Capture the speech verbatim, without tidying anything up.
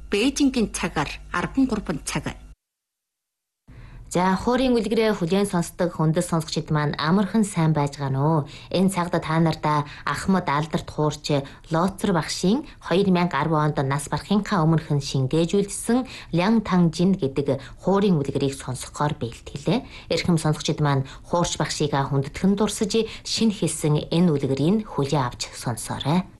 Бээжингийн цагаар арван гурван цаг. За хуурийн үлгэрээ хүлээн сонсдог хүндэс сонсогчид маань амархан сайн байж гано уу. Энэ цагт та нартай Ахмад Алдарт хуурч Лоцор багшийн хоёр мянга арван онд нас барахынхаа өмнөхөн шингээжүүлсэн Лян Тан Жин гэдэг хуурийн үлгэрийг сонсохоор бэлтгэлээ. Эрхэм сонсогчид маань хуурч багшийг хүндэтгэн дурсаж шинэ хэлсэн энэ үлгэрийг хүлээн авч сонсоорой.